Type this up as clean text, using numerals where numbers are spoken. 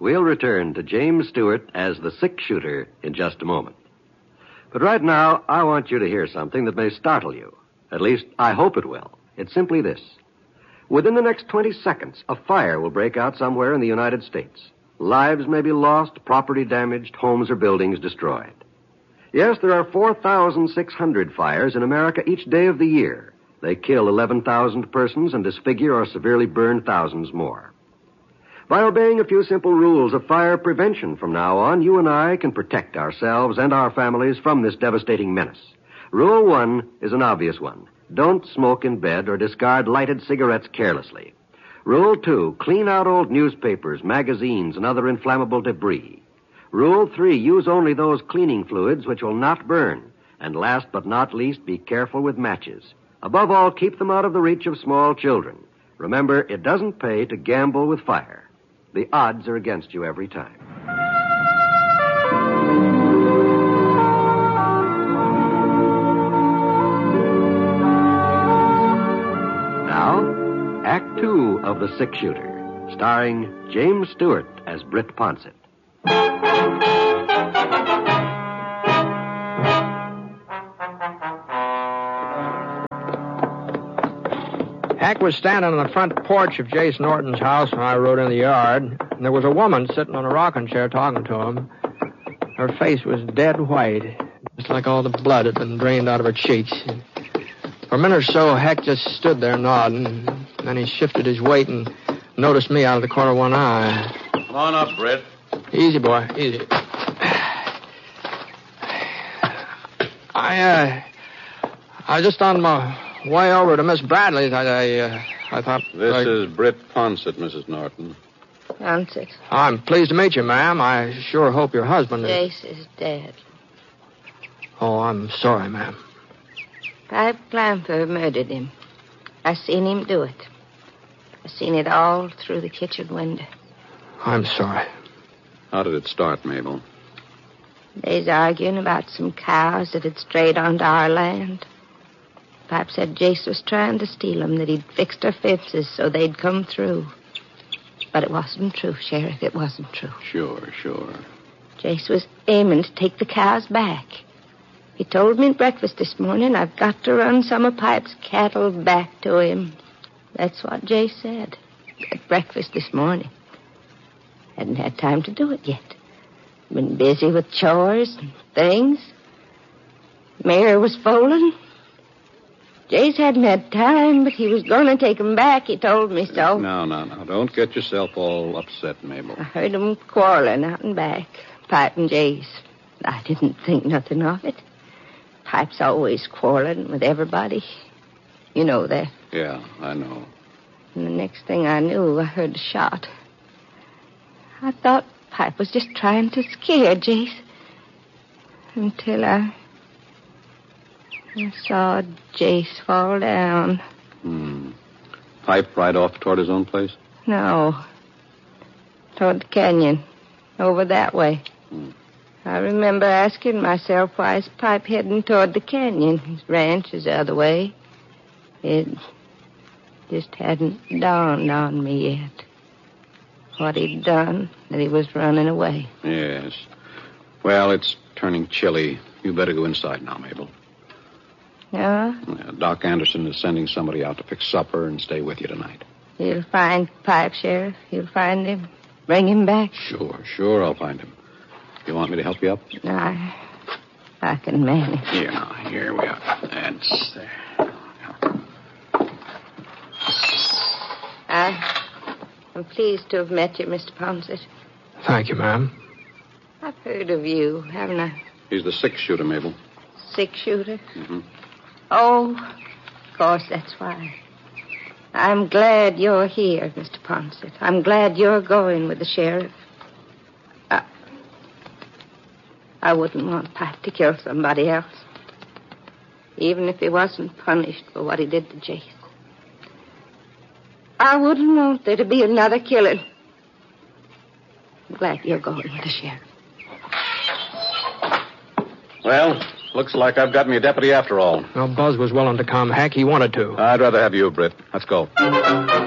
We'll return to James Stewart as the six-shooter in just a moment. But right now, I want you to hear something that may startle you. At least, I hope it will. It's simply this. Within the next 20 seconds, a fire will break out somewhere in the United States. Lives may be lost, property damaged, homes or buildings destroyed. Yes, there are 4,600 fires in America each day of the year. They kill 11,000 persons and disfigure or severely burn thousands more. By obeying a few simple rules of fire prevention from now on, you and I can protect ourselves and our families from this devastating menace. Rule 1 is an obvious one. Don't smoke in bed or discard lighted cigarettes carelessly. Rule 2, clean out old newspapers, magazines, and other inflammable debris. Rule 3, use only those cleaning fluids which will not burn. And last but not least, be careful with matches. Above all, keep them out of the reach of small children. Remember, it doesn't pay to gamble with fire. The odds are against you every time. Now, Act 2 of The Six-Shooter, starring James Stewart as Britt Ponsett. Hack was standing on the front porch of Jace Norton's house when I rode in the yard, and there was a woman sitting on a rocking chair talking to him. Her face was dead white, just like all the blood had been drained out of her cheeks. For a minute or so, Hack just stood there nodding. Then he shifted his weight and noticed me out of the corner of one eye. Come on up, Britt. Easy, boy, easy. I was just on my way over to Miss Bradley's. I thought... This is Britt Ponsett, Mrs. Norton. Ponsett. I'm pleased to meet you, ma'am. I sure hope your husband is... Jace is dead. Oh, I'm sorry, ma'am. Pipe Clamper murdered him. I seen him do it. I seen it all through the kitchen window. I'm sorry. How did it start, Mabel? They's arguing about some cows that had strayed onto our land. Pipe said Jace was trying to steal them, that he'd fixed our fences so they'd come through. But it wasn't true, Sheriff. It wasn't true. Sure. Jace was aiming to take the cows back. He told me at breakfast this morning I've got to run some of Pipe's cattle back to him. That's what Jace said at breakfast this morning. Hadn't had time to do it yet. Been busy with chores and things. Mare was foaling. Jace hadn't had time, but he was going to take him back. He told me so. No. Don't get yourself all upset, Mabel. I heard them quarreling out and back, Pipe and Jace. I didn't think nothing of it. Pipe's always quarreling with everybody. You know that. Yeah, I know. And the next thing I knew, I heard a shot. I thought Pipe was just trying to scare Jace. Until I saw Jace fall down. Pipe right off toward his own place? No. Toward the canyon. Over that way. I remember asking myself, why is Pipe heading toward the canyon? His ranch is the other way. It just hadn't dawned on me yet. What he'd done, that he was running away. Yes. Well, it's turning chilly. You better go inside now, Mabel. Yeah? Doc Anderson is sending somebody out to fix supper and stay with you tonight. You'll find Pipe, Sheriff. You'll find him. Bring him back. Sure, I'll find him. You want me to help you up? No, I can manage. Here we are. That's there. I'm pleased to have met you, Mr. Ponsett. Thank you, ma'am. I've heard of you, haven't I? He's the six-shooter, Mabel. Six-shooter? Mm-hmm. Oh, of course, that's why. I'm glad you're here, Mr. Ponsett. I'm glad you're going with the sheriff. I wouldn't want Pipe to kill somebody else. Even if he wasn't punished for what he did to Jace. I wouldn't want there to be another killing. I'm glad you're going with the sheriff. Well, looks like I've got me a deputy after all. Well, Buzz was willing to come. Hack, he wanted to. I'd rather have you, Britt. Let's go.